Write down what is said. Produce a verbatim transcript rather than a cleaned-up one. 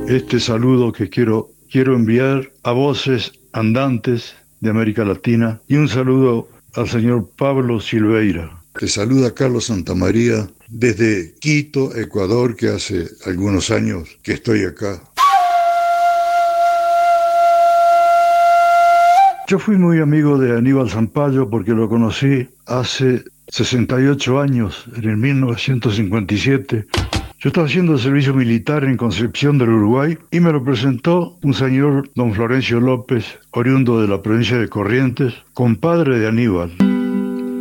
Este saludo que quiero, quiero enviar a voces andantes de América Latina y un saludo al señor Pablo Silveira. Te saluda Carlos Santamaría desde Quito, Ecuador, que hace algunos años que estoy acá. Yo fui muy amigo de Aníbal Zampayo porque lo conocí hace sesenta y ocho años, en el mil novecientos cincuenta y siete. Yo estaba haciendo el servicio militar en Concepción del Uruguay y me lo presentó un señor, don Florencio López, oriundo de la provincia de Corrientes, compadre de Aníbal.